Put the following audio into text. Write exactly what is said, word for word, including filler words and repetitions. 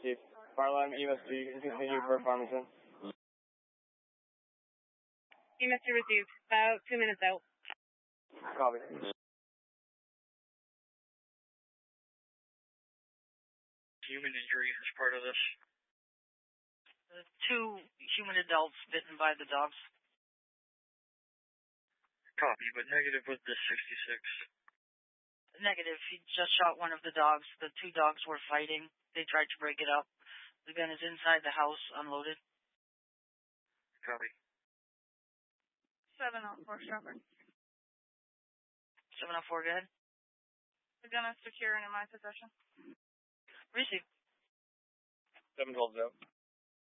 received. Fire alarm E M S two, you can continue for Farmington. E M S two received. About two minutes out. Copy. Human injury as part of this. Uh, two human adults bitten by the dogs. Copy, but negative with the sixty-six. Negative. He just shot one of the dogs. The two dogs were fighting. They tried to break it up. The gun is inside the house, unloaded. Copy. seven oh four, Strawberry. seven oh four, go ahead. The gun is secure and in my possession. Receive. seven twelve out.